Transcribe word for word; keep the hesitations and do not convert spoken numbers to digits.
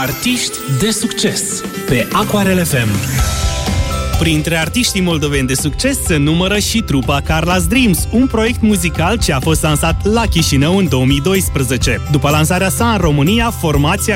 Artiști de succes pe Aquarel F M. Printre artiștii moldoveni de succes se numără și trupa Carla's Dreams, un proiect muzical ce a fost lansat la Chișinău în două mii doisprezece. După lansarea sa în România, formația